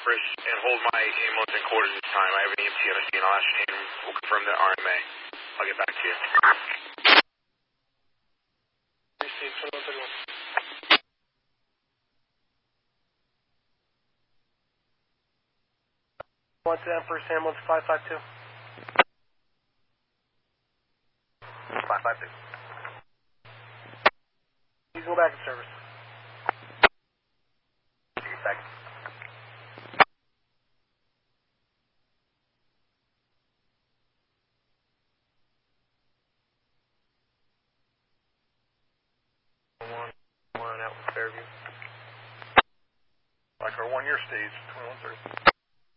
Cypress and hold my ambulance in quarters this time. I have an EMT on the scene. I'll ask Shane. We'll confirm the RMA. I'll get back to you. What's that first ambulance 552? 552. Please go back in service. Back. One out in Fairview. Like our 1 year stage, 2130.